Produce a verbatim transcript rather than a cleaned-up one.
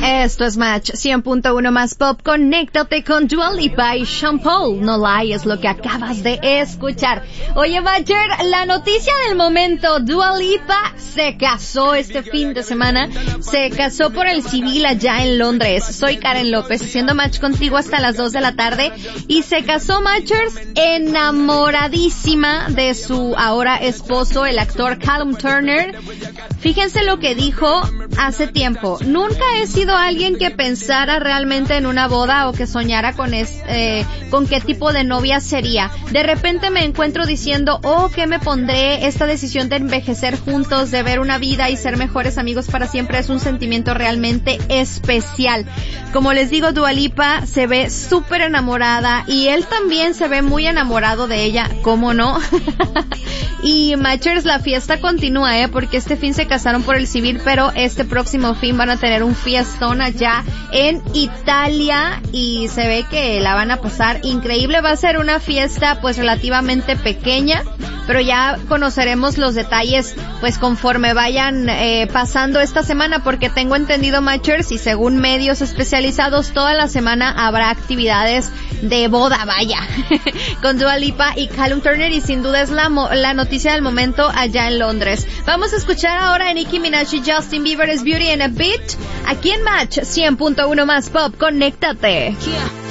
Esto es Match cien punto uno más Pop. Conéctate con Dua Lipa y Sean Paul. No Lie es lo que acabas de escuchar. Oye, Matcher, la noticia del momento. Dua Lipa se casó este fin de semana. Se casó por el civil allá en Londres. Soy Karen López, haciendo Match contigo hasta las dos de la tarde. Y se casó, Matchers, enamoradísima de su ahora esposo, el actor Callum Turner. Fíjense lo que dijo hace tiempo. Nunca he sido alguien que pensara realmente en una boda o que soñara con es, eh, con qué tipo de novia sería. De repente me encuentro diciendo, oh, ¿qué me pondré? Esta decisión de envejecer juntos, de ver una vida y ser mejores amigos para siempre es un sentimiento realmente especial. Como les digo, Dua Lipa se ve súper enamorada y él también se ve muy enamorado de ella, ¿cómo no? Y Matchers, la fiesta continúa, ¿eh? Porque este fin se casaron por el civil, pero este próximo fin van a tener un fiestón allá en Italia y se ve que la van a pasar increíble. Va a ser una fiesta pues relativamente pequeña, pero ya conoceremos los detalles pues conforme vayan eh, pasando esta semana, porque tengo entendido, Matchers, y según medios especializados, toda la semana habrá actividades de boda, vaya, con Dua Lipa y Callum Turner, y sin duda es la, mo- la noticia del momento allá en Londres. Vamos a escuchar ahora a Nicki Minaj y Justin Bieber's Beauty and a Beat, aquí en Match cien punto uno más Pop. Conéctate. Yeah.